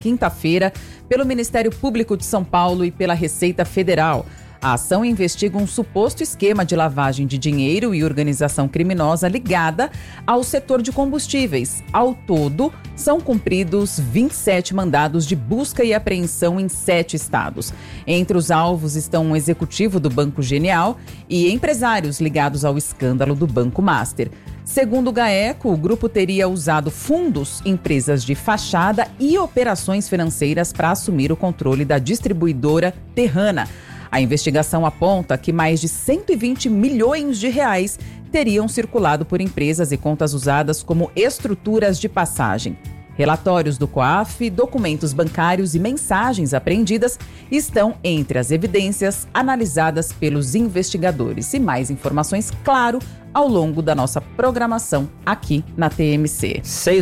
quinta-feira pelo Ministério Público de São Paulo e pela Receita Federal. A ação investiga um suposto esquema de lavagem de dinheiro e organização criminosa ligada ao setor de combustíveis. Ao todo, são cumpridos 27 mandados de busca e apreensão em 7 estados. Entre os alvos estão um executivo do Banco Genial e empresários ligados ao escândalo do Banco Master. Segundo o GAECO, o grupo teria usado fundos, empresas de fachada e operações financeiras para assumir o controle da distribuidora Terrana. A investigação aponta que mais de 120 milhões de reais teriam circulado por empresas e contas usadas como estruturas de passagem. Relatórios do COAF, documentos bancários e mensagens apreendidas estão entre as evidências analisadas pelos investigadores. E mais informações, claro, ao longo da nossa programação aqui na TMC.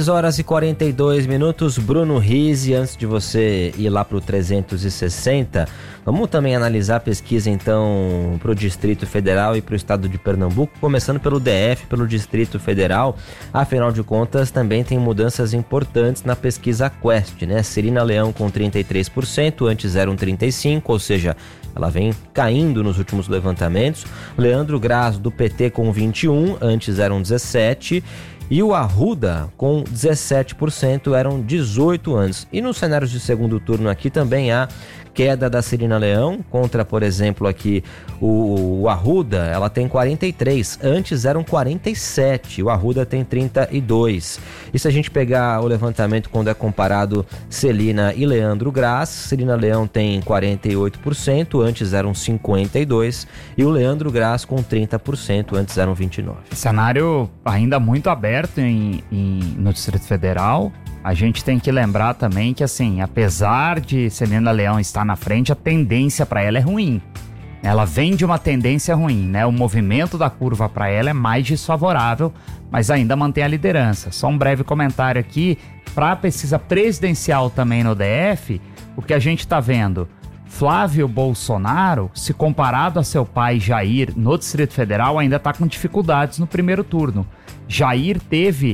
6h42, Bruno Rizzi. Antes de você ir lá para o 360, vamos também analisar a pesquisa então para o Distrito Federal e para o estado de Pernambuco, começando pelo DF, pelo Distrito Federal. Afinal de contas, também tem mudanças importantes na pesquisa Quest, né? Celina Leão com 33%, antes eram 35%, ou seja, ela vem caindo nos últimos levantamentos. Leandro Grasso, do PT, com 21%, antes eram 17%. E o Arruda, com 17%, eram 18 anos. E nos cenários de segundo turno aqui também há queda da Celina Leão contra, por exemplo, aqui o Arruda, ela tem 43, antes eram 47, o Arruda tem 32. E se a gente pegar o levantamento quando é comparado Celina e Leandro Grasso, Celina Leão tem 48%, antes eram 52, e o Leandro Grasso com 30%, antes eram 29. Cenário ainda muito aberto no Distrito Federal. A gente tem que lembrar também que, assim, apesar de Celina Leão estar na frente, a tendência para ela é ruim. Ela vem de uma tendência ruim, né? O movimento da curva para ela é mais desfavorável, mas ainda mantém a liderança. Só um breve comentário aqui, para a pesquisa presidencial também no DF, o que a gente está vendo, Flávio Bolsonaro, se comparado a seu pai Jair no Distrito Federal, ainda está com dificuldades no primeiro turno. Jair teve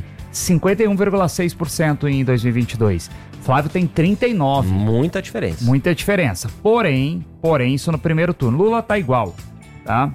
51,6% em 2022. Flávio tem 39%. Muita diferença. Muita diferença. Porém, isso no primeiro turno. Lula tá igual, tá?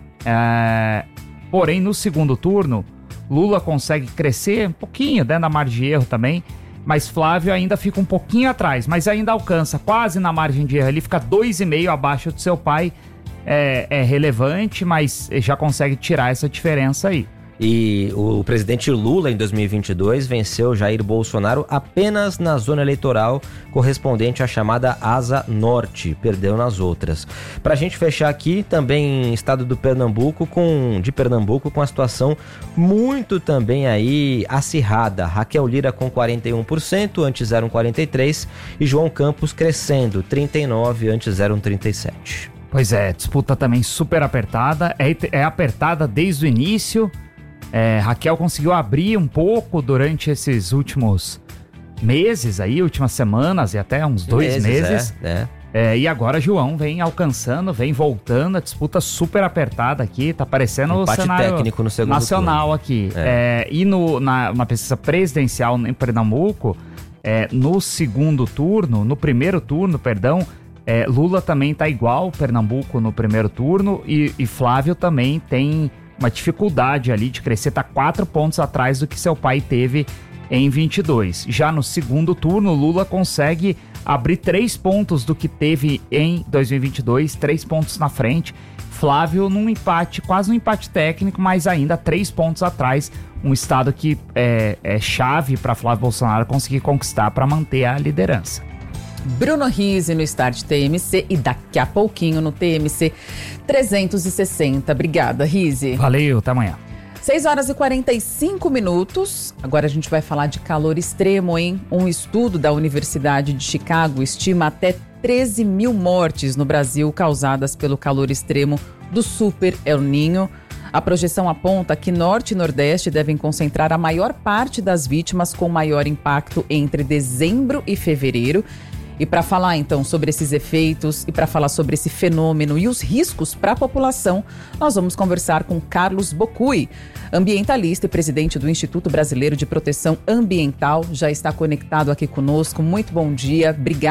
Porém, no segundo turno, Lula consegue crescer um pouquinho, dentro da margem de erro também, mas Flávio ainda fica um pouquinho atrás, mas ainda alcança quase na margem de erro. Ele fica 2,5 abaixo do seu pai. É relevante, mas já consegue tirar essa diferença aí. E o presidente Lula, em 2022, venceu Jair Bolsonaro apenas na zona eleitoral correspondente à chamada Asa Norte, perdeu nas outras. Para a gente fechar aqui, também estado de Pernambuco com a situação muito também aí acirrada. Raquel Lira com 41%, antes eram 43%, e João Campos crescendo, 39%, antes eram 37%. Pois é, disputa também super apertada, é apertada desde o início. Raquel conseguiu abrir um pouco durante esses últimos meses aí, últimas semanas e até uns 2 meses. E agora João vem alcançando, vem voltando, a disputa super apertada aqui, tá parecendo o cenário técnico no segundo nacional turno. Aqui. E na pesquisa presidencial em Pernambuco, no primeiro turno, Lula também tá igual Pernambuco no primeiro turno e Flávio também tem uma dificuldade ali de crescer, tá 4 pontos atrás do que seu pai teve em 22. Já no segundo turno, Lula consegue abrir 3 pontos do que teve em 2022, 3 pontos na frente. Flávio num empate, quase um empate técnico, mas ainda 3 pontos atrás, um estado que é chave para Flávio Bolsonaro conseguir conquistar para manter a liderança. Bruno Rizzi no Start TMC e daqui a pouquinho no TMC 360. Obrigada, Rizzi. Valeu, até amanhã. 6h45. Agora a gente vai falar de calor extremo, hein? Um estudo da Universidade de Chicago estima até 13 mil mortes no Brasil causadas pelo calor extremo do Super El Niño. A projeção aponta que Norte e Nordeste devem concentrar a maior parte das vítimas com maior impacto entre dezembro e fevereiro. E para falar então sobre esses efeitos e para falar sobre esse fenômeno e os riscos para a população, nós vamos conversar com Carlos Bocui, ambientalista e presidente do Instituto Brasileiro de Proteção Ambiental. Já está conectado aqui conosco. Muito bom dia. Obrigada